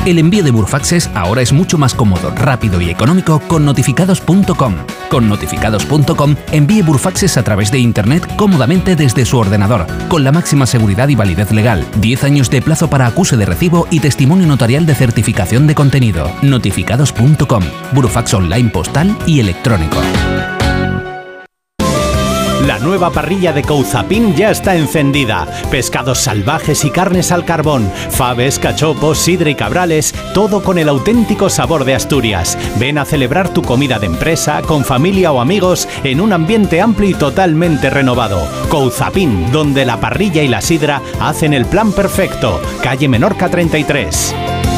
El envío de Burfaxes ahora es mucho más cómodo, rápido y económico con notificados.com. Con notificados.com envíe Burfaxes a través de Internet cómodamente desde su ordenador, con la máxima seguridad y validez legal, 10 años de plazo para acuse de recibo y testimonio notarial de certificación de contenido. Notificados.com, Burfax online postal y electrónico. La nueva parrilla de Couzapin ya está encendida. Pescados salvajes y carnes al carbón, faves, cachopos, sidra y cabrales, todo con el auténtico sabor de Asturias. Ven a celebrar tu comida de empresa, con familia o amigos, en un ambiente amplio y totalmente renovado. Couzapin, donde la parrilla y la sidra hacen el plan perfecto. Calle Menorca 33.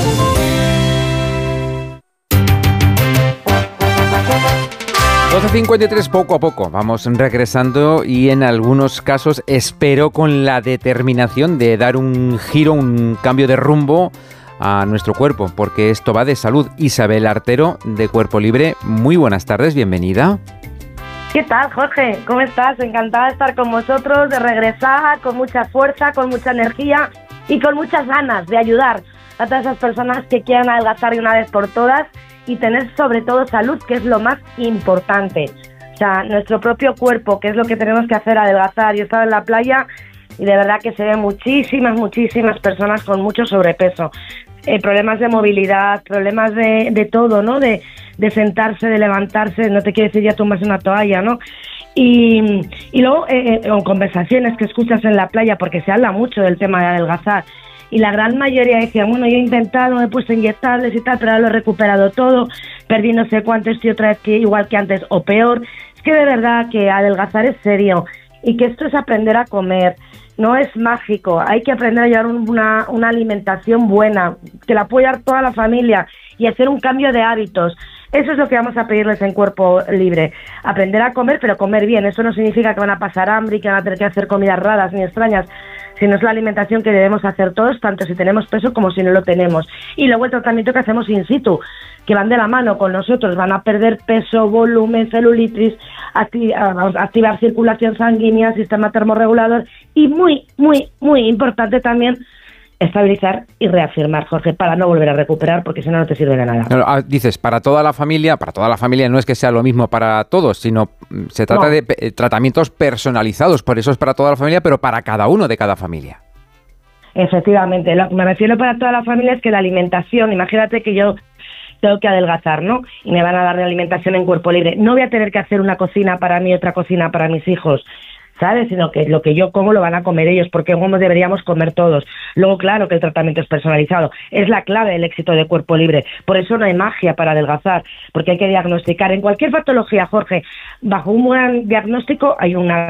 ...12:53, poco a poco vamos regresando y en algunos casos espero con la determinación de dar un giro, un cambio de rumbo a nuestro cuerpo, porque esto va de salud. Isabel Artero, de Cuerpo Libre, muy buenas tardes, bienvenida. ¿Qué tal, Jorge? ¿Cómo estás? Encantada de estar con vosotros, de regresar con mucha fuerza, con mucha energía y con muchas ganas de ayudar a todas esas personas que quieran adelgazar de una vez por todas y tener sobre todo salud, que es lo más importante. O sea, nuestro propio cuerpo, que es lo que tenemos que hacer, adelgazar. Yo he estado en la playa y de verdad que se ven muchísimas personas con mucho sobrepeso. Problemas de movilidad, problemas de todo, ¿no? De sentarse, de levantarse, no te quiero decir ya tomarse una toalla, ¿no? Y luego en conversaciones que escuchas en la playa, porque se habla mucho del tema de adelgazar, y la gran mayoría decía, bueno, yo he intentado, me he puesto inyectables y tal, pero ahora lo he recuperado todo, perdí no sé cuánto, estoy otra vez igual que antes o peor. Es que de verdad que adelgazar es serio y que esto es aprender a comer, no es mágico, hay que aprender a llevar una alimentación buena, que la puede dar toda la familia y hacer un cambio de hábitos. Eso es lo que vamos a pedirles en Cuerpo Libre, aprender a comer, pero comer bien. Eso no significa que van a pasar hambre y que van a tener que hacer comidas raras ni extrañas, sino es la alimentación que debemos hacer todos, tanto si tenemos peso como si no lo tenemos. Y luego el tratamiento que hacemos in situ, que van de la mano con nosotros, van a perder peso, volumen, celulitis, activar circulación sanguínea, sistema termorregulador y muy importante también, estabilizar y reafirmar, Jorge, para no volver a recuperar, porque si no, no te sirve de nada. Dices, para toda la familia no es que sea lo mismo para todos, sino se trata de tratamientos personalizados, por eso es para toda la familia, pero para cada uno de cada familia. Efectivamente, lo que me refiero para toda la familia es que la alimentación, imagínate que yo tengo que adelgazar, ¿no? Y me van a dar de alimentación en Cuerpo Libre. No voy a tener que hacer una cocina para mí, otra cocina para mis hijos, ¿sabes? Sino que lo que yo como lo van a comer ellos, porque como deberíamos comer todos. Luego, claro que el tratamiento es personalizado. Es la clave del éxito de Cuerpo Libre. Por eso no hay magia para adelgazar, porque hay que diagnosticar. En cualquier patología, Jorge, bajo un buen diagnóstico hay una